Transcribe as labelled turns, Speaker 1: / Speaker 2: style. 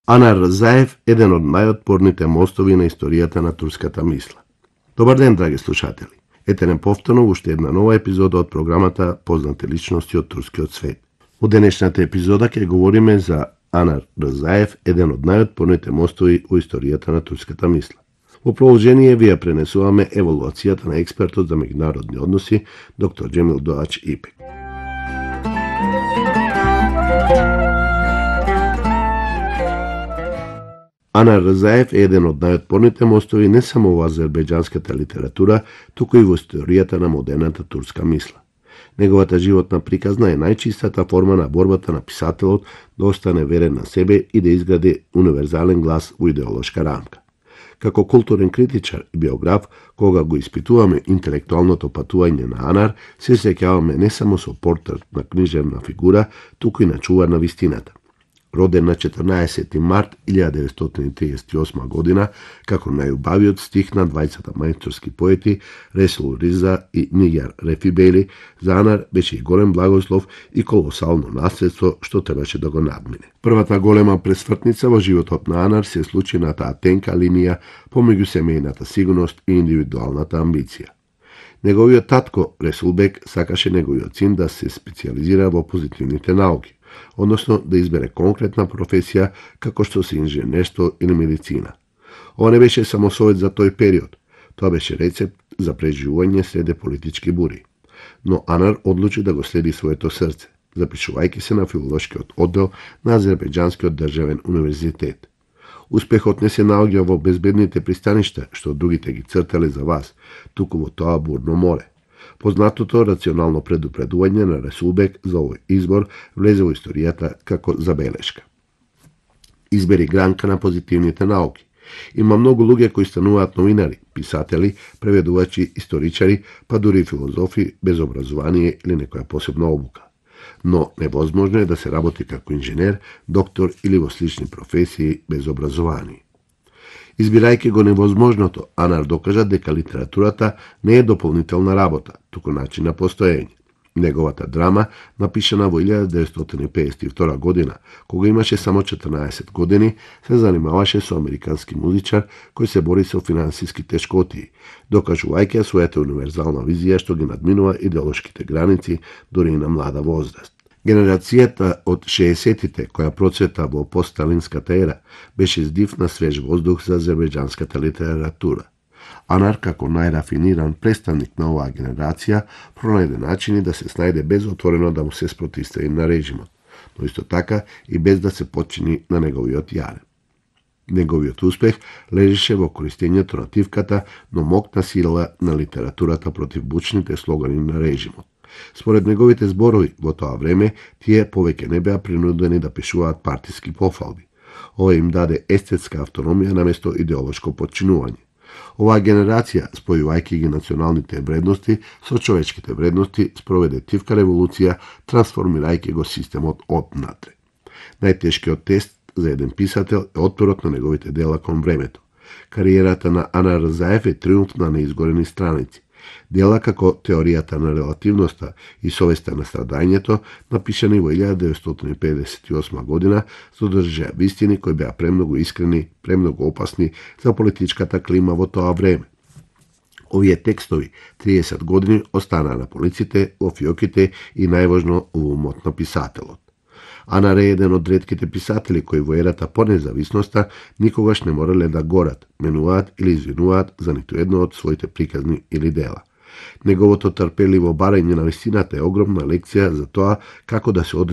Speaker 1: Анар Рзаев, еден од најотпорните мостови на историјата на турската мисла. Добар ден, драги слушатели. Ете повторно уште една нова епизода од програмата Познати личности од турскиот свет. Во денешната епизода ќе говориме за Анар Рзаев, еден од најотпорните мостови во историјата на турската мисла. Во продолжение ви ја пренесуваме евалуацијата на експертот за меѓународни односи, доктор Джемил Доач Ипек. Анар Рзаев е еден од најотпорните мостови не само во азербејџанската литература, туку и во историјата на модерната турска мисла. Неговата животна приказна е најчистата форма на борбата на писателот да остане верен на себе и да изгради универзален глас во идеолошка рамка. Како културен критичар и биограф, кога го испитуваме интелектуалното патување на Анар, се сеќаваме не само со портрет на книжевна фигура, туку и на чувар на вистината. Роден на 14. март 1938 година, како најубавиот стих на двајцата мајсторски поети Ресул Риза и Нигар Рефибели, за Анар беше и голем благослов и колосално наследство што требаше да го надмине. Првата голема пресвртница во животот на Анар се случи на таа тенка линија помеѓу семејната сигурност и индивидуалната амбиција. Неговиот татко Ресулбек сакаше неговиот син да се специализира во позитивните науки, односно да избере конкретна професија како што се инженерство или медицина. Ова не беше само совет за тој период, тоа беше рецепт за преживување среде политички бури. Но Анар одлучи да го следи своето срце, запишувајќи се на филолошкиот оддел на Азербејџанскиот државен универзитет. Успехот не се наоѓа во безбедните пристаништа, што другите ги цртале за вас, туку во тоа бурно море. Познатото рационално предупредување на Ресулбек за овој избор влезе во историјата како забелешка. Избери гранка на позитивните науки. Има многу луѓе кои стануваат новинари, писатели, преведувачи, историчари, па дури филозофи без образование или некоја посебна обука. Но невозможно е да се работи како инженер, доктор или во слични професии без образование. Избирајќи го невозможното, Анар докажа дека литературата не е дополнителна работа, туку начин на постоење. Неговата драма, напишана во 1952 година, кога имаше само 14 години, се занимаваше со американски музичар кој се бори со финансиски тешкотии, докажувајќи својата универзална визија што ги надминува идеолошките граници дури и на млада возраст. Генерацијата од 60-тите, која процвета во постсталинската ера, беше здив на свеж воздух за азербејџанската литература. Анар, како најрафиниран представник на оваа генерација, пронајде начини да се снајде безотворено да му се спротивстави на режимот, но исто така и без да се подчини на неговиот јарем. Неговиот успех лежеше во користењето на тивката, но моќна сила на литературата против бучните слогани на режимот. Според неговите зборови во тоа време, тие повеќе не беа принудени да пишуваат партиски пофалби. Ова им даде естетска автономија наместо идеолошко подчинување. Оваа генерација, спојувајќи ги националните вредности со човечките вредности, спроведе тивка револуција, трансформирајќи го системот однатре. Најтешкиот тест за еден писател е отпорот на неговите дела кон времето. Кариерата на Анар Рзаев е триумф на неизгорени страници. Дела како Теоријата на релативноста и Совеста на страдањето, напишани во 1958 година, содржаа вистини кои беа премногу искрени, премногу опасни за политичката клима во тоа време. Овие текстови 30 години останаа на полиците, во фиоките и најважно во умот на писателот. Анар е еден од ретките писатели кои во ерата по независноста никогаш не морале да горат, менуваат или извинуваат за ниту едно од своите приказни или дела. Неговото трпеливо барање на вистината е огромна лекција за тоа како да се